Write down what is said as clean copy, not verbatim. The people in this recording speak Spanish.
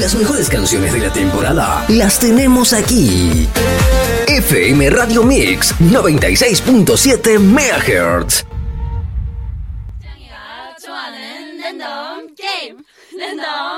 Las mejores canciones de la temporada las tenemos aquí. FM Radio Mix 96.7 MHz. 좋아하는 랜덤 게임 랜덤